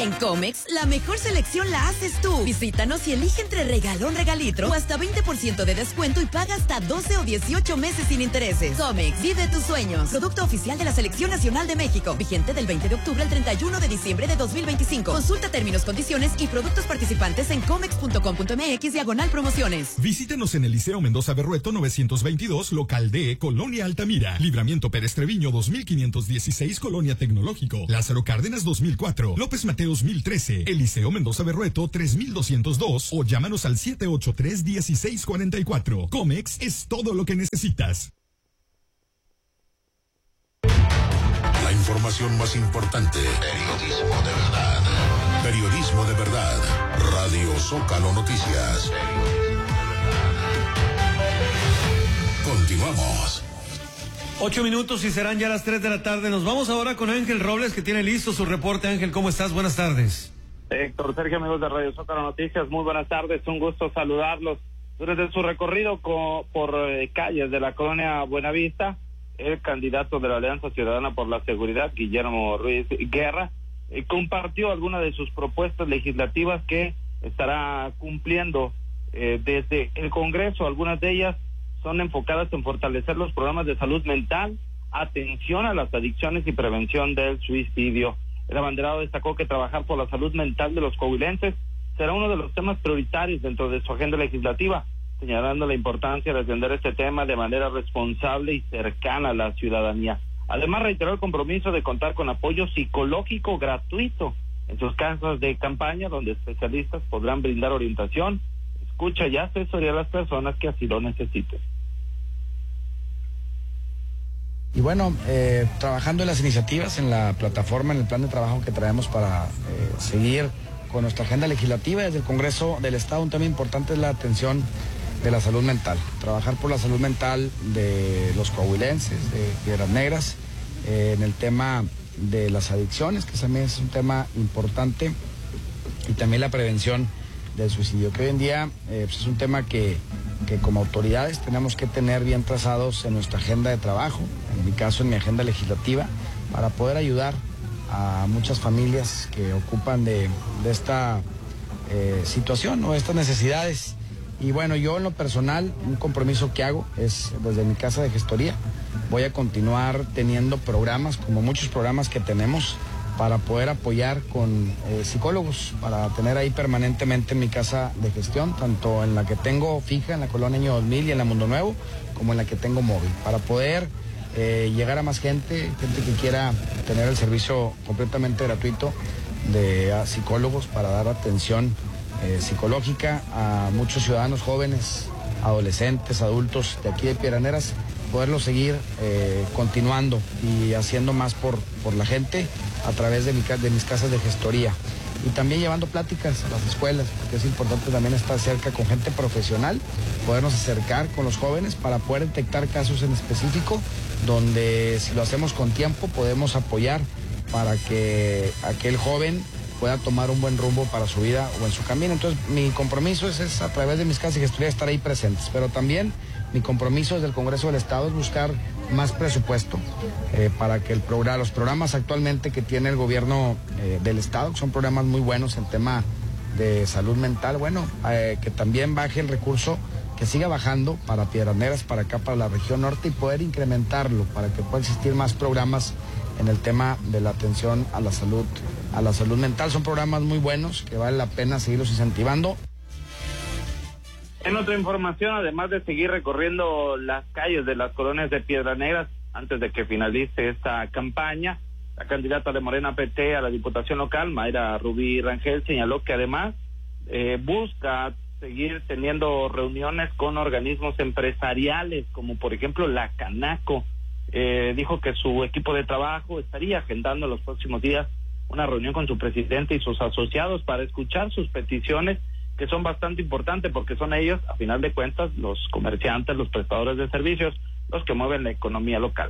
En Comex, la mejor selección la haces tú. Visítanos y elige entre regalón, regalitro o hasta 20% de descuento y paga hasta 12 o 18 meses sin intereses. Comex, vive tus sueños. Producto oficial de la Selección Nacional de México. Vigente del 20 de octubre al 31 de diciembre de 2025. Consulta términos, condiciones y productos participantes en comex.com.mx/promociones. Visítenos en el Liceo Mendoza Berrueto 922, local D, Colonia Altamira. Libramiento Pérez Treviño 2516, Colonia Tecnológico. Lázaro Cárdenas 2004. López Mateos 1013. El Liceo Mendoza Berrueto 3202. O llámanos al 783-1644. Comex es todo lo que necesitas. La información más importante. Periodismo de verdad. Periodismo de verdad. Radio Zócalo Noticias. Continuamos. 8 minutos y serán ya las 3 de la tarde. Nos vamos ahora con Ángel Robles, que tiene listo su reporte. Ángel, ¿cómo estás? Buenas tardes. Héctor, Sergio, amigos de Radio Zócalo Noticias, muy buenas tardes. Un gusto saludarlos. Durante su recorrido por calles de la colonia Buenavista, el candidato de la Alianza Ciudadana por la Seguridad, Guillermo Ruiz Guerra, compartió algunas de sus propuestas legislativas que estará cumpliendo desde el Congreso. Algunas de ellas son enfocadas en fortalecer los programas de salud mental, atención a las adicciones y prevención del suicidio. El abanderado destacó que trabajar por la salud mental de los coahuilenses será uno de los temas prioritarios dentro de su agenda legislativa, señalando la importancia de atender este tema de manera responsable y cercana a la ciudadanía. Además, reiteró el compromiso de contar con apoyo psicológico gratuito en sus casas de campaña, donde especialistas podrán brindar orientación, escucha y asesoría a las personas que así lo necesiten. Y bueno, trabajando en las iniciativas, en la plataforma, en el plan de trabajo que traemos para seguir con nuestra agenda legislativa desde el Congreso del Estado, un tema importante es la atención de la salud mental. Trabajar por la salud mental de los coahuilenses, de Piedras Negras, en el tema de las adicciones, que también es un tema importante, y también la prevención del suicidio, que hoy en día pues es un tema que como autoridades tenemos que tener bien trazados en nuestra agenda de trabajo, en mi caso en mi agenda legislativa, para poder ayudar a muchas familias que ocupan de esta situación o estas necesidades. Y bueno, yo en lo personal, un compromiso que hago es desde mi casa de gestoría. Voy a continuar teniendo programas, como muchos programas que tenemos, para poder apoyar con psicólogos, para tener ahí permanentemente en mi casa de gestión, tanto en la que tengo fija en la Colonia Año 2000 y en la Mundo Nuevo, como en la que tengo móvil, para poder llegar a más gente que quiera tener el servicio completamente gratuito de psicólogos para dar atención psicológica a muchos ciudadanos jóvenes, adolescentes, adultos de aquí de Piedras Negras, poderlo seguir continuando y haciendo más por la gente a través de mis casas de gestoría. Y también llevando pláticas a las escuelas, porque es importante también estar cerca con gente profesional, podernos acercar con los jóvenes para poder detectar casos en específico, donde si lo hacemos con tiempo podemos apoyar para que aquel joven pueda tomar un buen rumbo para su vida o en su camino. Entonces mi compromiso es a través de mis casas de gestoría estar ahí presentes, pero también mi compromiso desde el Congreso del Estado es buscar más presupuesto para que los programas actualmente que tiene el gobierno del Estado, que son programas muy buenos en tema de salud mental, bueno, que también baje el recurso, que siga bajando para Piedras Negras, para acá, para la región norte, y poder incrementarlo para que pueda existir más programas en el tema de la atención a la salud mental. Son programas muy buenos que vale la pena seguirlos incentivando. En otra información, además de seguir recorriendo las calles de las colonias de Piedras Negras antes de que finalice esta campaña, la candidata de Morena PT a la Diputación Local, Mayra Rubí Rangel, señaló que además busca seguir teniendo reuniones con organismos empresariales, como por ejemplo la Canaco. Dijo que su equipo de trabajo estaría agendando en los próximos días una reunión con su presidente y sus asociados para escuchar sus peticiones, que son bastante importantes porque son ellos, a final de cuentas, los comerciantes, los prestadores de servicios, los que mueven la economía local.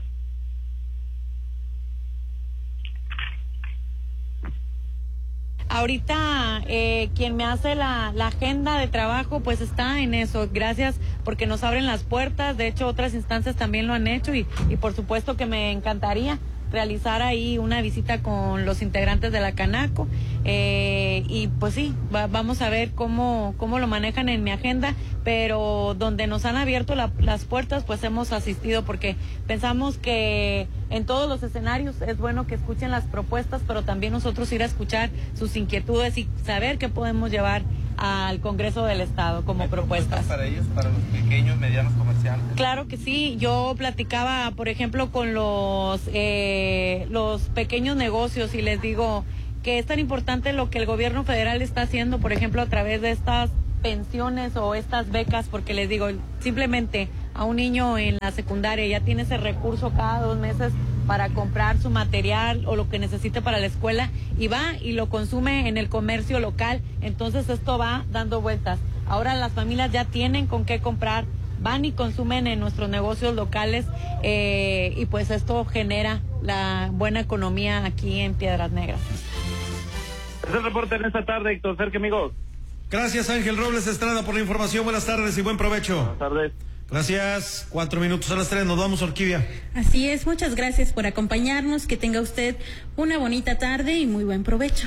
Ahorita quien me hace la agenda de trabajo pues está en eso. Gracias porque nos abren las puertas. De hecho otras instancias también lo han hecho y por supuesto que me encantaría realizar ahí una visita con los integrantes de la Canaco, y pues sí, vamos a ver cómo lo manejan en mi agenda, pero donde nos han abierto las puertas, pues hemos asistido, porque pensamos que en todos los escenarios es bueno que escuchen las propuestas, pero también nosotros ir a escuchar sus inquietudes y saber qué podemos llevar al Congreso del Estado como propuestas. ¿Para ellos, para los pequeños, medianos comerciantes? Claro que sí, yo platicaba, por ejemplo, con los pequeños negocios y les digo que es tan importante lo que el gobierno federal está haciendo, por ejemplo, a través de estas pensiones o estas becas, porque les digo, simplemente a un niño en la secundaria ya tiene ese recurso cada 2 meses para comprar su material o lo que necesite para la escuela, y va y lo consume en el comercio local. Entonces esto va dando vueltas. Ahora las familias ya tienen con qué comprar, van y consumen en nuestros negocios locales, y pues esto genera la buena economía aquí en Piedras Negras. Es el reporte en esta tarde, Héctor Sergio, amigos. Gracias, Ángel Robles Estrada, por la información. Buenas tardes y buen provecho. Buenas tardes. Gracias. 4 minutos a las 3. Nos vamos, Orquídea. Así es. Muchas gracias por acompañarnos. Que tenga usted una bonita tarde y muy buen provecho.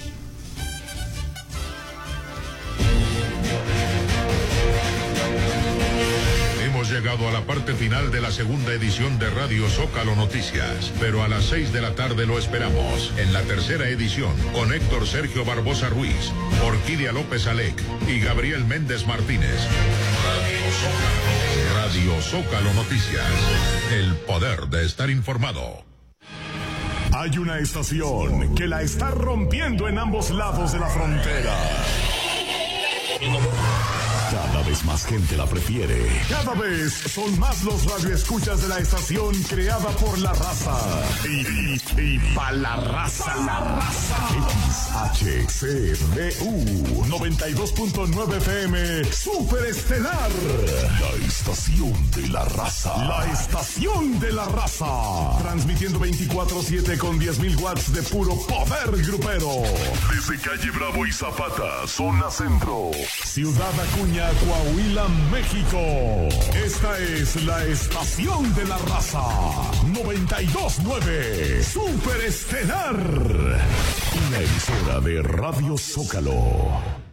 Hemos llegado a la parte final de la segunda edición de Radio Zócalo Noticias, pero a las 6 de la tarde lo esperamos en la tercera edición con Héctor Sergio Barbosa Ruiz, Orquídea López Alec y Gabriel Méndez Martínez. Radio Zócalo Noticias, el poder de estar informado. Hay una estación que la está rompiendo en ambos lados de la frontera. Cada vez más gente la prefiere. Cada vez son más los radioescuchas de la estación creada por la raza. Y pa' la raza. XHCBU 92.9 FM Superestelar. La estación de la raza. La estación de la raza. Transmitiendo 24/7 con 10,000 watts de puro poder grupero. Desde calle Bravo y Zapata, zona centro. Ciudad Acuña, Coahuila, México. Esta es la estación de la raza. 92.9 Superestelar. Una emisora de Radio Zócalo.